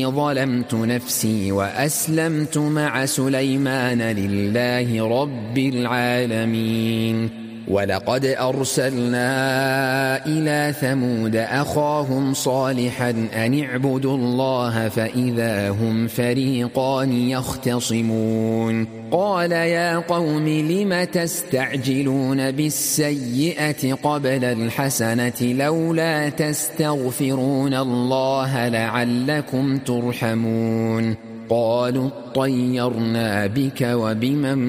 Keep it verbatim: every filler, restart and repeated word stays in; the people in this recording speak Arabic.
ظلمت نفسي وأسلمت مع سليمان لله رب العالمين. ولقد أرسلنا إلى ثمود أخاهم صالحا أن اعبدوا الله فإذا هم فريقان يختصمون. قال يا قوم لم تستعجلون بالسيئة قبل الحسنة لولا تستغفرون الله لعلكم ترحمون. قالوا اطيرنا بك وبمن